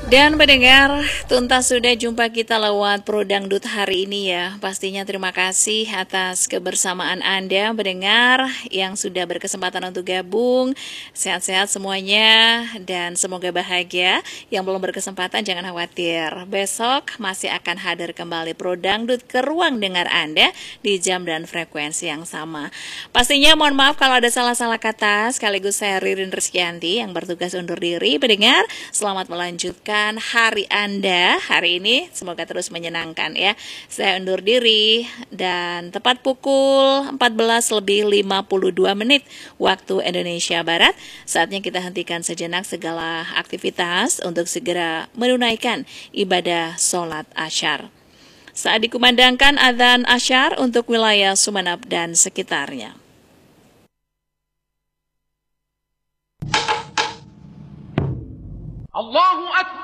Dan pendengar, tuntas sudah jumpa kita lewat Pro Dangdut hari ini ya. Pastinya terima kasih atas kebersamaan Anda pendengar yang sudah berkesempatan untuk gabung. Sehat-sehat semuanya dan semoga bahagia. Yang belum berkesempatan jangan khawatir. Besok masih akan hadir kembali Pro Dangdut ke ruang dengar Anda di jam dan frekuensi yang sama. Pastinya mohon maaf kalau ada salah-salah kata. Sekaligus saya Ririn Rizkyanti yang bertugas undur diri. Pendengar, selamat melanjutkan hari Anda hari ini, semoga terus menyenangkan ya. Saya undur diri dan tepat pukul 14:52 waktu Indonesia Barat, saatnya kita hentikan sejenak segala aktivitas untuk segera menunaikan ibadah sholat Asyar. Saat dikumandangkan adzan Asyar untuk wilayah Sumeneb dan sekitarnya. Allahu Akbar.